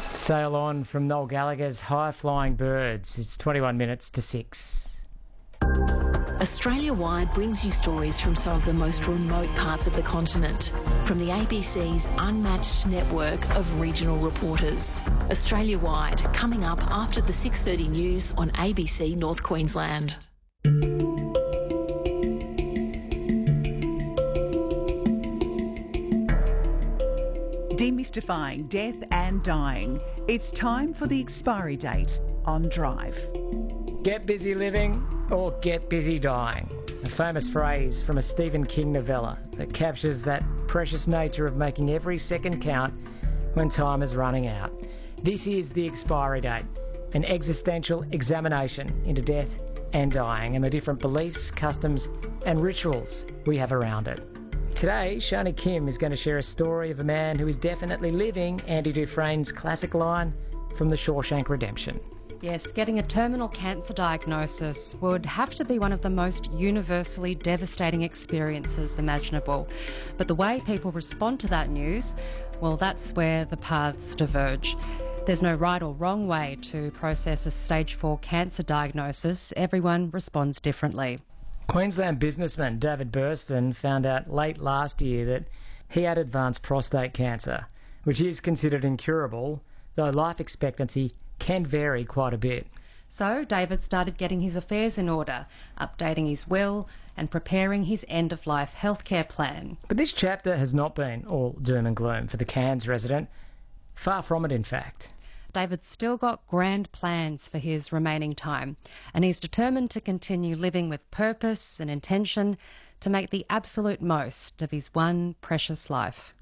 Sail on from Noel Gallagher's High Flying Birds. It's 21 minutes to 6. Australia Wide brings you stories from some of the most remote parts of the continent, from the ABC's unmatched network of regional reporters. Australia Wide, coming up after the 6:30 news on ABC North Queensland. Demystifying death and dying. It's time for the expiry date on Drive. Get busy living or get busy dying. A famous phrase from a Stephen King novella that captures that precious nature of making every second count when time is running out. This is the expiry date, an existential examination into death and dying and the different beliefs, customs and rituals we have around it. Today, Shani Kim is going to share a story of a man who is definitely living Andy Dufresne's classic line from The Shawshank Redemption. Yes, getting a terminal cancer diagnosis would have to be one of the most universally devastating experiences imaginable. But the way people respond to that news, well, that's where the paths diverge. There's no right or wrong way to process a stage 4 cancer diagnosis. Everyone responds differently. Queensland businessman David Burston found out late last year that he had advanced prostate cancer, which is considered incurable, though life expectancy can vary quite a bit. So David started getting his affairs in order, updating his will and preparing his end-of-life healthcare plan. But this chapter has not been all doom and gloom for the Cairns resident. Far from it, in fact. David's still got grand plans for his remaining time, and he's determined to continue living with purpose and intention to make the absolute most of his one precious life.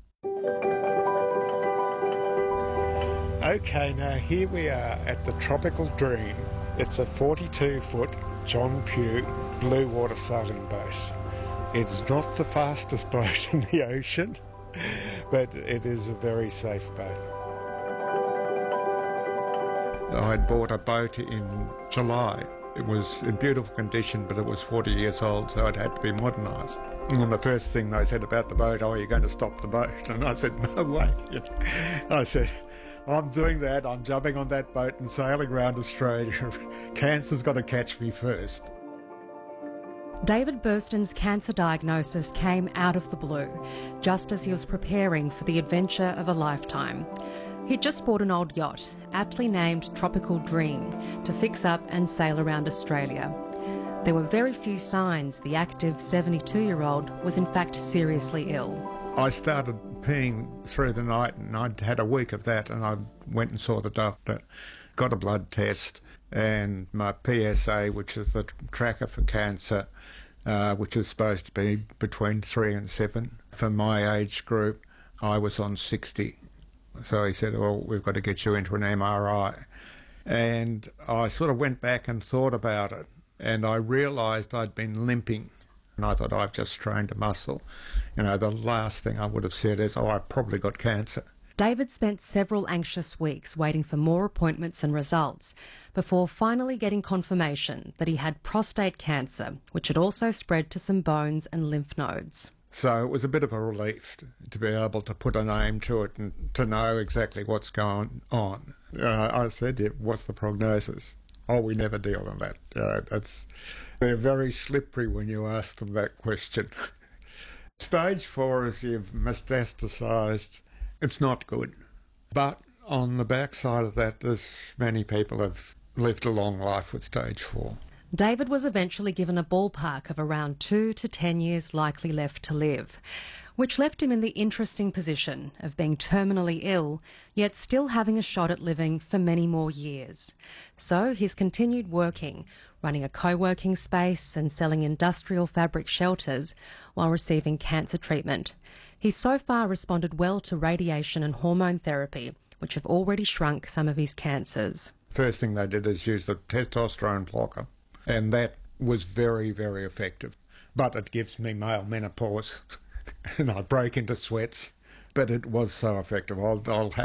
Okay, now here we are at the Tropical Dream. It's a 42-foot John Pugh blue water sailing boat. It's not the fastest boat in the ocean, but it is a very safe boat. I'd bought a boat in July. It was in beautiful condition, but it was 40 years old, so it had to be modernised. And the first thing they said about the boat, "Oh, you're going to stop the boat?" And I said, "No way." I said, "I'm doing that. I'm jumping on that boat and sailing around Australia. Cancer's got to catch me first." David Burston's cancer diagnosis came out of the blue, just as he was preparing for the adventure of a lifetime. He'd just bought an old yacht, aptly named Tropical Dream, to fix up and sail around Australia. There were very few signs the active 72-year-old was in fact seriously ill. I started peeing through the night, and I'd had a week of that, and I went and saw the doctor, got a blood test, and my PSA, which is the tracker for cancer, which is supposed to be between 3 and 7. For my age group, I was on 60. So he said, "Well, we've got to get you into an MRI." And I sort of went back and thought about it, and I realised I'd been limping. And I thought, I've just strained a muscle. You know, the last thing I would have said is, "Oh, I've probably got cancer." David spent several anxious weeks waiting for more appointments and results before finally getting confirmation that he had prostate cancer, which had also spread to some bones and lymph nodes. So it was a bit of a relief to be able to put a name to it and to know exactly what's going on. I said, "Yeah, what's the prognosis?" "Oh, we never deal with that." They're very slippery when you ask them that question. Stage 4 is you've metastasised. It's not good. But on the backside of that, there's many people have lived a long life with stage 4. David was eventually given a ballpark of around 2 to 10 years likely left to live, which left him in the interesting position of being terminally ill, yet still having a shot at living for many more years. So he's continued working, running a co-working space and selling industrial fabric shelters while receiving cancer treatment. He's so far responded well to radiation and hormone therapy, which have already shrunk some of his cancers. First thing they did is use the testosterone blocker, and that was very, very effective. But it gives me male menopause, and I break into sweats. But it was so effective. I'll